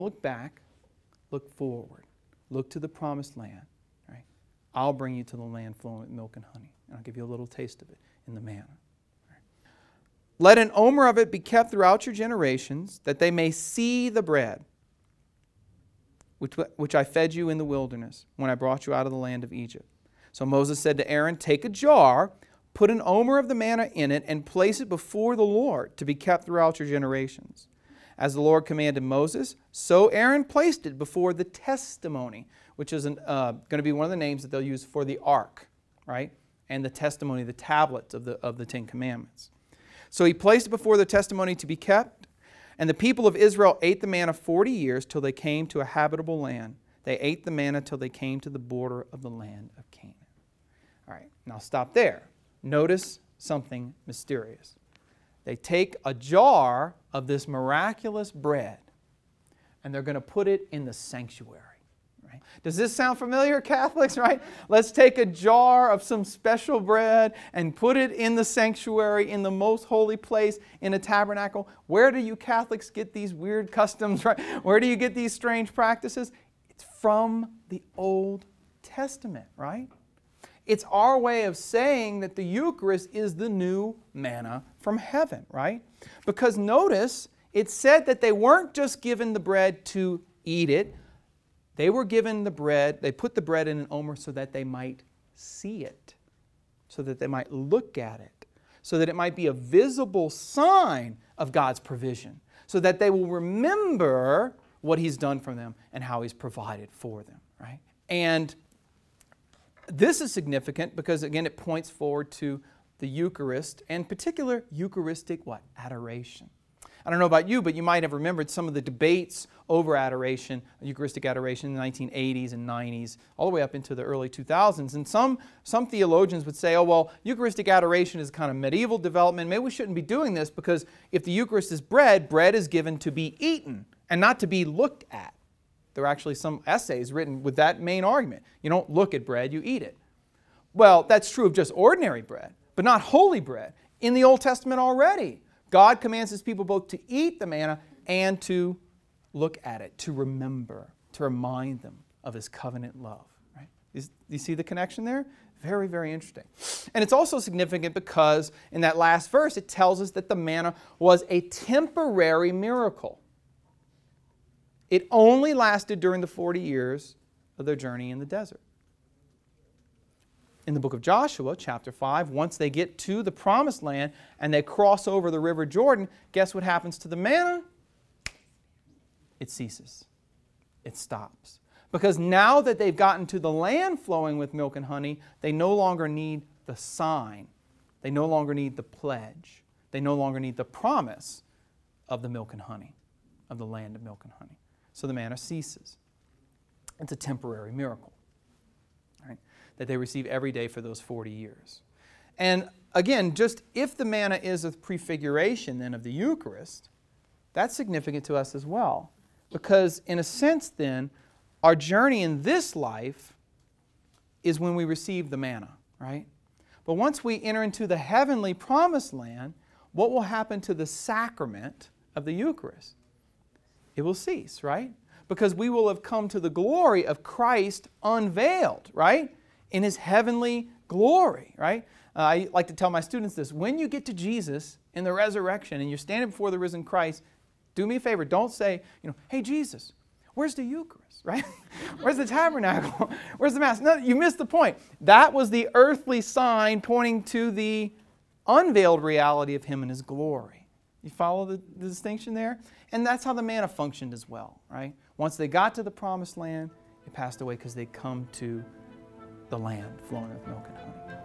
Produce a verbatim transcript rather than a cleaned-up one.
look back, look forward. Look to the promised land. Right? I'll bring you to the land flowing with milk and honey. And I'll give you a little taste of it in the manna. Right? Let an omer of it be kept throughout your generations, that they may see the bread which, which I fed you in the wilderness when I brought you out of the land of Egypt. So Moses said to Aaron, take a jar, put an omer of the manna in it, and place it before the Lord to be kept throughout your generations. As the Lord commanded Moses, so Aaron placed it before the testimony, which is an, uh, going to be one of the names that they'll use for the ark, right? And the testimony, the tablets of the, of the Ten Commandments. So he placed it before the testimony to be kept, and the people of Israel ate the manna forty years till they came to a habitable land. They ate the manna till they came to the border of the land of Canaan. All right, now stop there. Notice something mysterious. They take a jar of this miraculous bread and they're going to put it in the sanctuary. Right? Does this sound familiar, Catholics? Right? Let's take a jar of some special bread and put it in the sanctuary, in the most holy place, in a tabernacle. Where do you Catholics get these weird customs? Right? Where do you get these strange practices? It's from the Old Testament, right? It's our way of saying that the Eucharist is the new manna from heaven, right? Because notice, it said that they weren't just given the bread to eat it. They were given the bread, they put the bread in an omer so that they might see it, so that they might look at it, so that it might be a visible sign of God's provision, so that they will remember what He's done for them and how He's provided for them, right? And this is significant because, again, it points forward to the Eucharist, and in particular, Eucharistic what? Adoration. I don't know about you, but you might have remembered some of the debates over adoration, Eucharistic adoration in the nineteen eighties and nineties, all the way up into the early two thousands. And some, some theologians would say, oh, well, Eucharistic adoration is kind of medieval development. Maybe we shouldn't be doing this because if the Eucharist is bread, bread is given to be eaten and not to be looked at. There are actually some essays written with that main argument. You don't look at bread, you eat it. Well, that's true of just ordinary bread, but not holy bread. In the Old Testament already, God commands His people both to eat the manna and to look at it, to remember, to remind them of His covenant love. Right? Is, you see the connection there? Very, very interesting. And it's also significant because in that last verse it tells us that the manna was a temporary miracle. It only lasted during the forty years of their journey in the desert. In the book of Joshua, chapter five, once they get to the promised land and they cross over the river Jordan, guess what happens to the manna? It ceases. It stops. Because now that they've gotten to the land flowing with milk and honey, they no longer need the sign. They no longer need the pledge. They no longer need the promise of the milk and honey, of the land of milk and honey. So the manna ceases. It's a temporary miracle, right, that they receive every day for those forty years. And again, just if the manna is a prefiguration then of the Eucharist, that's significant to us as well. Because in a sense then, our journey in this life is when we receive the manna, right? But once we enter into the heavenly promised land, what will happen to the sacrament of the Eucharist? It will cease, right? Because we will have come to the glory of Christ unveiled, right? In His heavenly glory, right? Uh, I like to tell my students this. When you get to Jesus in the resurrection and you're standing before the risen Christ, do me a favor. Don't say, you know, hey, Jesus, where's the Eucharist, right? Where's the tabernacle? Where's the Mass? No, you missed the point. That was the earthly sign pointing to the unveiled reality of Him and His glory. You follow the, the distinction there? And that's how the manna functioned as well, right? Once they got to the promised land, it passed away because they come to the land flowing with milk and honey.